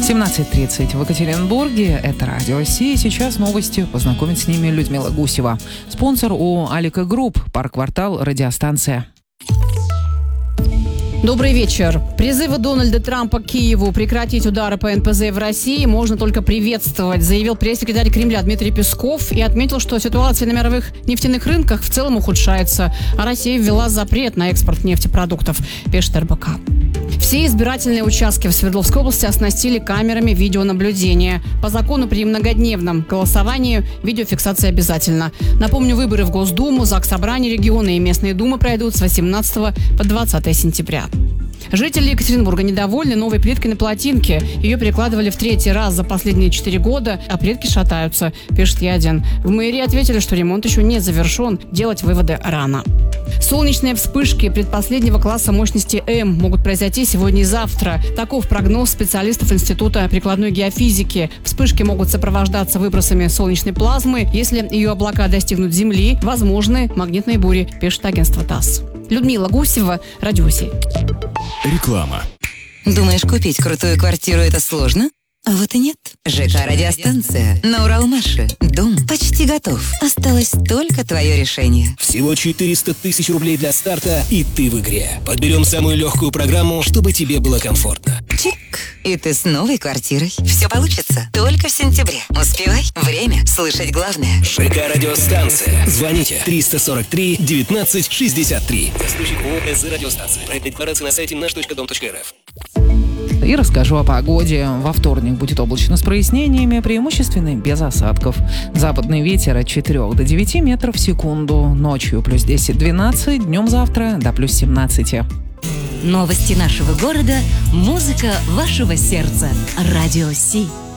17:30 в Екатеринбурге. Это Радио Си. Сейчас новости. Познакомить с ними Людмила Гусева. Спонсор ООО «Алика Групп». Парк-квартал «Радиостанция». Добрый вечер. Призывы Дональда Трампа к Киеву прекратить удары по НПЗ в России можно только приветствовать, заявил пресс-секретарь Кремля Дмитрий Песков и отметил, что ситуация на мировых нефтяных рынках в целом ухудшается, а Россия ввела запрет на экспорт нефтепродуктов, пишет РБК. Все избирательные участки в Свердловской области оснастили камерами видеонаблюдения. По закону при многодневном голосовании видеофиксация обязательна. Напомню, выборы в Госдуму, Заксобрание региона и местные думы пройдут с 18 по 20 сентября. Жители Екатеринбурга недовольны новой плиткой на Плотинке. Ее перекладывали в 3-й раз за последние 4 года, а плитки шатаются, пишет Я1. В мэрии ответили, что ремонт еще не завершен, делать выводы рано. Солнечные вспышки предпоследнего класса мощности М могут произойти сегодня и завтра. Таков прогноз специалистов Института прикладной геофизики. Вспышки могут сопровождаться выбросами солнечной плазмы. Если ее облака достигнут Земли, возможны магнитные бури, пишет агентство ТАСС. Людмила Гусева, Радио Си. Реклама. Думаешь, купить крутую квартиру – это сложно? А вот и нет. ЖК «Радиостанция» на Уралмаше. Дом почти готов. Осталось только твое решение. Всего 400 тысяч рублей для старта, и ты в игре. Подберем самую легкую программу, чтобы тебе было комфортно. Чик. И ты с новой квартирой. Все получится только в сентябре. Успевай. Время слышать главное. ЖК «Радиостанция». Звоните 343 19 63. Застройщик ООО «СЗ Радиостанция». Проект декларации на сайте наш.дом.рф. И расскажу о погоде. Во вторник будет облачно с прояснениями, преимущественно без осадков. Западный ветер от 4 до 9 метров в секунду. Ночью плюс 10-12, днем завтра до плюс 17. Новости нашего города, музыка вашего сердца. Радио Си.